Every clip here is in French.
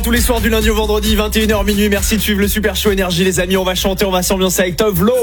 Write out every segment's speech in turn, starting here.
Tous les soirs du lundi au vendredi, 21h minuit. Merci de suivre le Super Show Énergie, les amis. On va chanter, on va s'ambiancer avec Tovlo.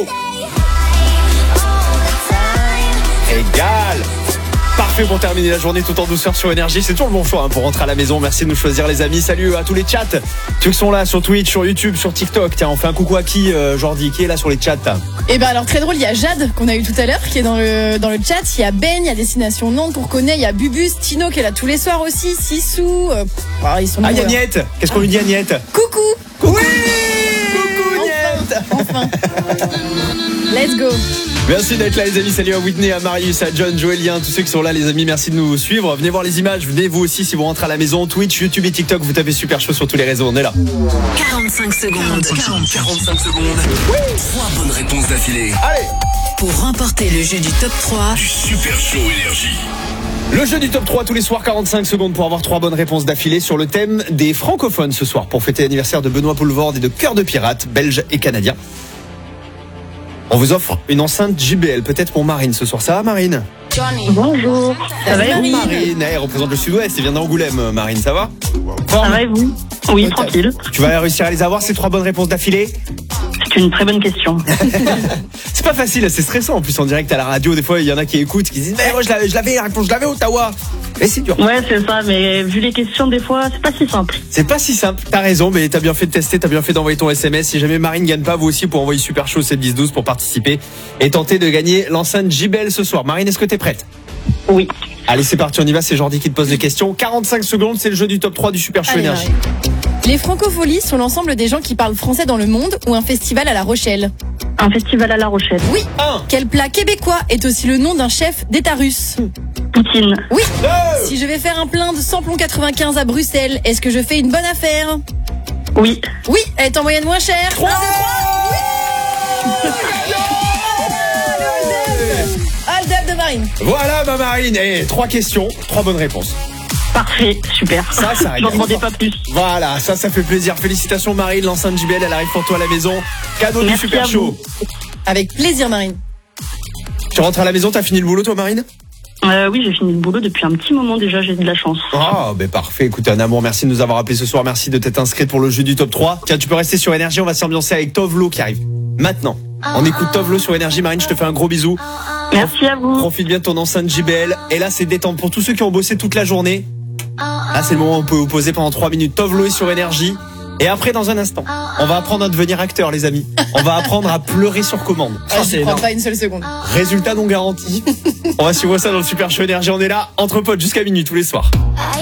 Égal. Parfait pour terminer la journée tout en douceur sur Énergie. C'est toujours le bon choix pour rentrer à la maison. Merci de nous choisir, les amis. Salut à tous les chats. Ceux qui sont là sur Twitch, sur YouTube, sur TikTok. Tiens, on fait un coucou à qui, Jordi, qui est là sur les chats? Et alors très drôle, il y a Jade qu'on a eu tout à l'heure qui est dans le chat. Il y a Ben, il y a Destination Nantes qu'on reconnaît. Il y a Bubus, Tino qui est là tous les soirs aussi. Sissou. Ils sont il y a Niette. Qu'est-ce qu'on lui dit à Niette? Coucou. Oui. Coucou Niette. Enfin. Let's go. Merci d'être là, les amis. Salut à Whitney, à Marius, à John, Joëlien, tous ceux qui sont là, les amis. Merci de nous suivre. Venez voir les images. Venez vous aussi si vous rentrez à la maison. Twitch, YouTube et TikTok. Vous tapez Super Show sur tous les réseaux. On est là. 45 secondes. 45 secondes. Oui. 3 bonnes réponses d'affilée. Allez. Pour remporter le jeu du top 3 du Super Show Énergie. Le jeu du top 3 tous les soirs, 45 secondes pour avoir 3 bonnes réponses d'affilée sur le thème des francophones ce soir pour fêter l'anniversaire de Benoît Poelvoorde et de Cœur de Pirate, belge et canadien. On vous offre une enceinte JBL, peut-être pour Marine ce soir. Ça va, Marine? Bonjour. Ça va, Marine, elle représente le Sud-Ouest, elle vient d'Angoulême. Marine, ça va? Ça va et vous? Oui, tranquille. Tu vas réussir à les avoir, ces 3 bonnes réponses d'affilée? C'est une très bonne question. C'est pas facile, c'est stressant. En plus, en direct à la radio, des fois, il y en a qui écoutent, qui disent mais moi, je l'avais, la réponse, je l'avais, Ottawa. Mais c'est dur. Ouais, c'est ça, mais vu les questions, des fois, c'est pas si simple. C'est pas si simple, t'as raison, mais t'as bien fait de tester, t'as bien fait d'envoyer ton SMS. Si jamais Marine gagne pas, vous aussi, pour envoyer Super Show 71012 pour participer et tenter de gagner l'enceinte JBL ce soir. Marine, est-ce que t'es prête? Oui. Allez, c'est parti, on y va, c'est Jordi qui te pose les questions. 45 secondes, c'est le jeu du top 3 du Super Show Allez, Énergie. Les francopholies sont l'ensemble des gens qui parlent français dans le monde ou un festival à La Rochelle? Un festival à La Rochelle. Oui. Quel plat québécois est aussi le nom d'un chef d'État russe? Poutine. Oui. Si je vais faire un plein de samplon 95 à Bruxelles, est-ce que je fais une bonne affaire? Oui. Oui, elle est en moyenne moins chère. 3. Aldeb de Marine. Voilà ma Marine, et 3 questions, 3 bonnes réponses. Parfait, super. Ça J'en demandais pas plus. Voilà, ça fait plaisir. Félicitations Marine, l'enceinte JBL, elle arrive pour toi à la maison. Cadeau du Super Show. Avec plaisir Marine. Tu rentres à la maison, t'as fini le boulot toi Marine? Oui, j'ai fini le boulot depuis un petit moment déjà, j'ai de la chance. Ah, ben parfait. Écoute, un amour, merci de nous avoir appelés ce soir. Merci de t'être inscrite pour le jeu du top 3. Tiens, tu peux rester sur Énergie, on va s'ambiancer avec Tovlo qui arrive maintenant. On écoute Tovlo sur Énergie. Marine, je te fais un gros bisou. Merci à vous. Profite bien de ton enceinte JBL. Et là, c'est détente pour tous ceux qui ont bossé toute la journée. Là, c'est le moment où on peut vous poser pendant 3 minutes. Tovlo est sur Énergie. Et après, dans un instant, on va apprendre à devenir acteur, les amis. On va apprendre à pleurer sur commande. Je prends pas une seule seconde. Résultat non garanti. On va suivre ça dans le Super Show Énergie. On est là, entre potes, jusqu'à minuit tous les soirs.